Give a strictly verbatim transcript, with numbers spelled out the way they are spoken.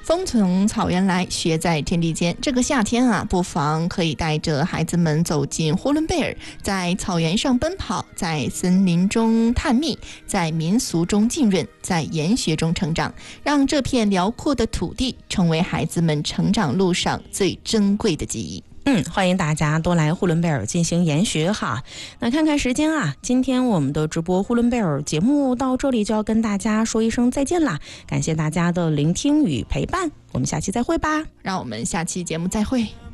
风从草原来，学在天地间。这个夏天啊，不妨可以带着孩子们走进呼伦贝尔，在草原上奔跑，在森林中探秘，在民俗中浸润，在研学中成长，让这片辽阔的土地成为孩子们成长路上最珍贵的记忆。 嗯，欢迎大家多来呼伦贝尔进行研学哈。那看看时间啊，今天我们的直播呼伦贝尔节目到这里就要跟大家说一声再见啦，感谢大家的聆听与陪伴，我们下期再会吧。 让我们下期节目再会。